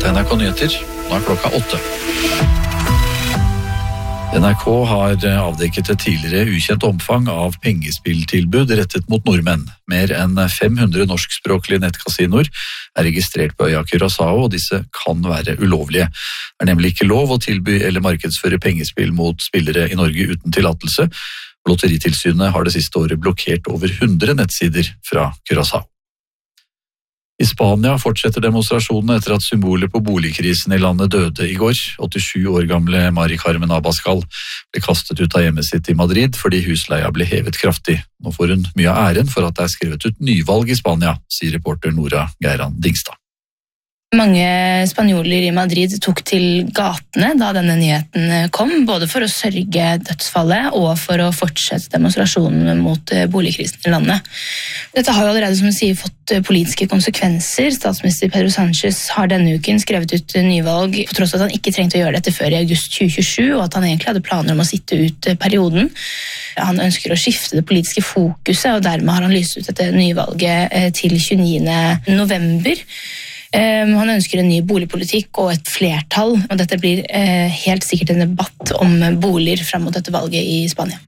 til NRK Nyheter. Nå klokka 8. NRK har avdekket et tidligere ukjent omfang av pengespilltilbud rettet mot nordmenn. Mer enn 500 norskspråklige nettkasinoer er registrert på øya Curaçao, og disse kan være ulovlige. Det er nemlig ikke lov å tilby eller markedsføre pengespill mot spillere i Norge uten tillatelse. Lotteritilsynet har det siste året blokkert over 100 nettsider fra Curaçao. I Spania fortsetter demonstrasjonene etter at symbolet på boligkrisen i landet døde i går. 87 år gamle Mari Carmen Abascal ble kastet ut av hjemmet sitt i Madrid fordi husleia ble hevet kraftig. Nå får hun mye av æren for at det er skrevet ut nyvalg i Spania, sier reporter Nora Geiran Dingstad. Mange spanjoler i Madrid tok til gatene da denne nyheten kom, både for å sørge dødsfallet og for å fortsette demonstrasjonen mot boligkrisen i landet. Dette har jo allerede, som du sier, fått politiske konsekvenser. Statsminister Pedro Sánchez har denne uken skrevet ut nyvalg, på tross av at han ikke trengte å gjøre dette før i august 2027, og at han egentlig hadde planer om å sitte ut perioden. Han ønsker å skifte det politiske fokuset, og dermed har han lyst ut dette nyvalget til 29. november. Han ønsker en ny boligpolitikk og et flertall, og dette blir helt sikkert en debatt om boliger frem mot dette valget i Spania.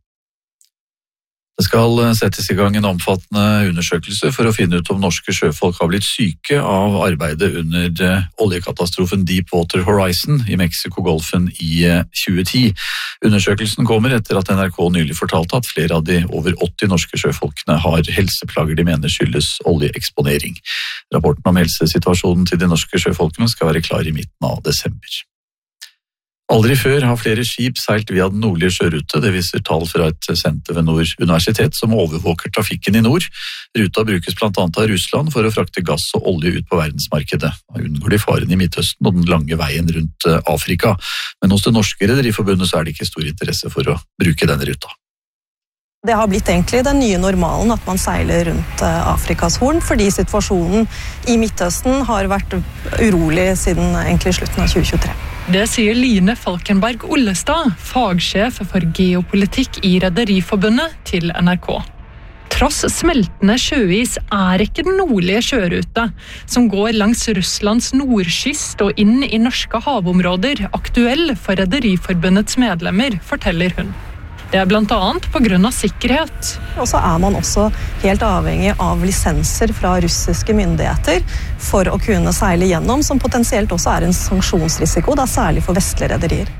Det skal settes i gang en omfattende undersøkelse for å finne ut om norske sjøfolk har blitt syke av arbeidet under oljekatastrofen Deepwater Horizon i Mexiko-golfen i 2010. Undersøkelsen kommer etter at NRK nylig fortalte at flere av de over 80 norske sjøfolkene har helseplager de mener skyldes oljeeksponering. Rapporten om helsesituasjonen til de norske sjøfolkene skal være klar i midten av desember. Aldri før har flere skip seilt via den nordlige sjørute, det viser tall fra et senter ved Nord universitet som overvåker trafikken i nord. Ruta brukes blant annet av Russland for å frakte gass og olje ut på verdensmarkedet. Da unngår de faren i Midtøsten og den lange veien rundt Afrika. Men hos det norske rederiforbundet så er det ikke stor interesse for å bruke denne ruta. Det har blitt egentlig den nye normalen at man seiler rundt Afrikas horn, fordi situasjonen i Midtøsten har vært urolig siden egentlig slutten av 2023. Det sier Line Falkenberg Ollestad, fagsjef for geopolitikk i Rederiforbundet til NRK. Tross smeltende sjøis er ikke den nordlige sjøruta, som går langs Russlands nordkyst og inn i norske havområder, aktuell for Rederiforbundets medlemmer, forteller hun. Det er blant annet på grunn av sikkerhet. Og så er man også helt avhengig av lisenser fra russiske myndigheter for å kunne seile gjennom, som potensielt også er en sanksjonsrisiko, da særlig for vestlige rederier.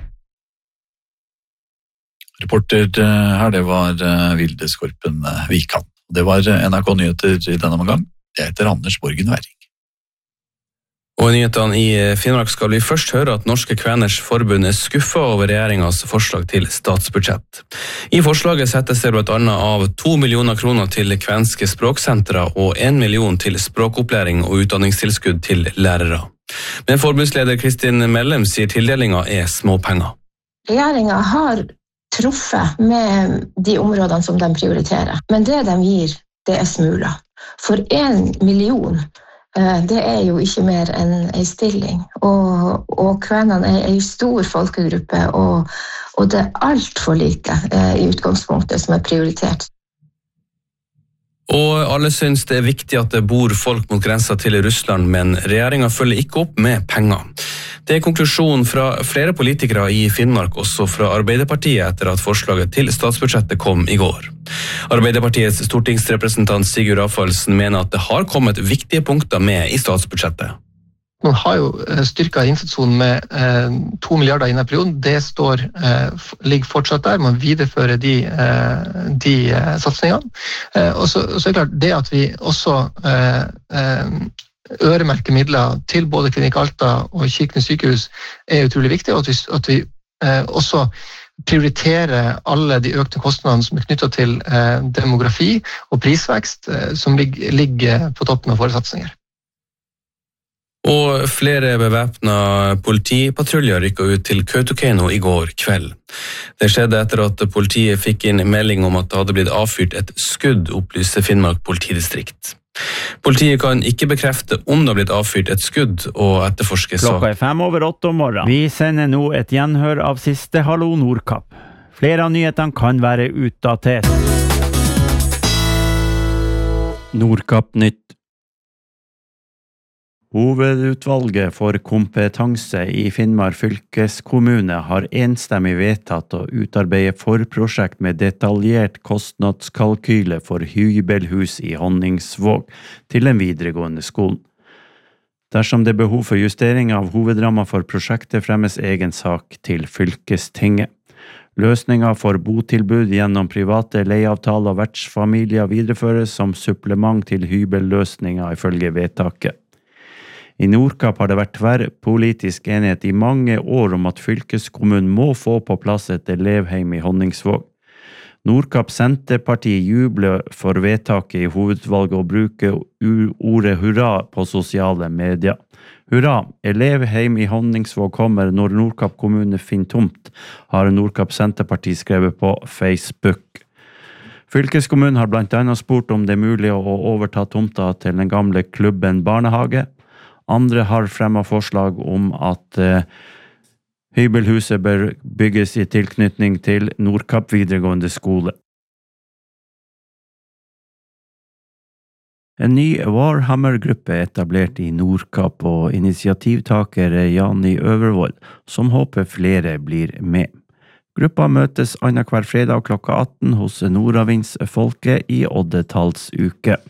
Reporter her, det var Vilde Skorpen Vikan. Det var NRK Nyheter i denne omgang. Jeg heter Anders Borgen Væring. Og i nyhetene i Finnmark skal vi først høre at Norske Kveners Forbund er skuffet over regjeringens forslag til statsbudsjett. I forslaget settes det blant annet av 2 millioner kroner til kvenske språksentre og 1 million til språkopplæring og utdanningstilskudd til lærere. Men forbundsleder Kristin Mellem sier tildelingen er småpenger. Regjeringen har truffet med de områdene som de prioriterer, men det de gir, det er smuler. For 1 million det er jo ikke mer enn en stilling, og kvenene er en stor folkegruppe, og det er alt for lite i utgangspunktet som er prioritert. Og alle synes det er viktig at det bor folk mot grensa til Russland, men regjeringen følger ikke opp med penger. Det er konklusjonen fra flere politikere i Finnmark, også fra Arbeiderpartiet, etter at forslaget til statsbudsjettet kom i går. Arbeiderpartiets stortingsrepresentant Sigurd Rafaelsen mener at det har kommet viktige punkter med i statsbudsjettet. Man har jo styrket innsatssonen med 2 milliarder i denne perioden. Det ligger fortsatt der. Man viderefører de satsningene. Og så er det klart det at vi også øremerker midler til både Klinikk Alta og Kirkenes sykehus er utrolig viktig, og at vi også prioriterer alle de økte kostnadene som er knyttet til demografi og prisvekst, som ligger på toppen av våre satsinger. Og flere bevæpna politipatruljer rykket ut til Kautokeino i går kveld. Det skjedde etter at politiet fikk inn melding om at det hadde blitt avfyrt et skudd, opplyste Finnmark politidistrikt. Politiet kan ikke bekrefte om det har blitt avfyrt et skudd, og etterforskes. Klokka er 7:05 om morgenen. Vi sender nå et gjenhør av siste Hallo Nordkapp. Flere av nyhetene kan være utdatert. Nordkapp nytt. Hovedutvalget for kompetanse i Finnmark fylkeskommune har enstemmig vedtatt å utarbeide forprosjekt med detaljert kostnadskalkyle for hybelhus i Honningsvåg til den videregående skolen. Dersom det er behov for justering av hovedramma for prosjektet fremmes egen sak til fylkestinget. Løsninger for botilbud gjennom private leieavtaler og vertsfamilier videreføres som supplement til hybelløsninger ifølge vedtaket. I Nordkapp har det vært tverrpolitisk enighet i mange år om at fylkeskommunen må få på plass et elevheim i Honningsvåg. Nordkapp Senterparti jubler for vedtaket i hovedutvalget og bruker ordet hurra på sosiale medier. Hurra, elevheim i Honningsvåg kommer når Nordkapp kommune finner tomt, har Nordkapp Senterparti skrevet på Facebook. Fylkeskommunen har blant annet spurt om det er mulig å overta tomta til den gamle klubben barnehage. Andre har fremmet forslag om at hybelhuset bør bygges i tilknytning til Nordkapp videregående skole. En ny Warhammer-gruppe er etablert i Nordkapp og initiativtaker Jani Øvervold, som håper flere blir med. Gruppa møtes annenhver fredag klokka 18 hos Nordavindsfolket i oddetallsuke.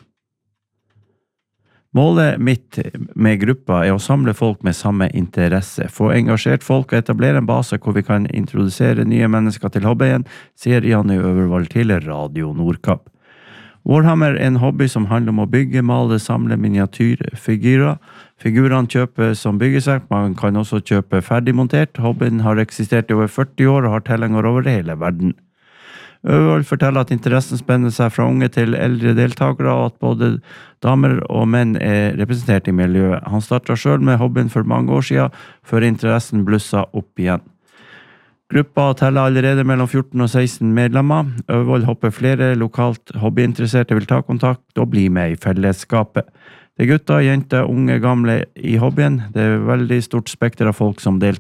Målet mitt med gruppa er å samle folk med samme interesse, få engasjert folk og etablere en base hvor vi kan introdusere nye mennesker til hobbyen, sier Janne Øvervold til Radio Nordkapp. Warhammer er en hobby som handler om å bygge, male, samle miniatyrfigurer. Figurene kjøpes som byggesekk, man kan også kjøpe ferdigmontert. Hobbyen har eksistert i over 40 år og har tilhenger over hele verden. Øvervold forteller at interessen spenner seg fra unge til eldre deltakere, og at både damer og menn er representert i miljøet. Han startet selv med hobbyen for mange år siden, før interessen blusset opp igjen. Gruppa teller allerede mellom 14 og 16 medlemmer. Øvervold håper flere lokalt hobbyinteresserte vil ta kontakt og bli med i fellesskapet. Det er gutter, jenter, unge, gamle i hobbyen. Det er veldig stort spekter av folk som deltar.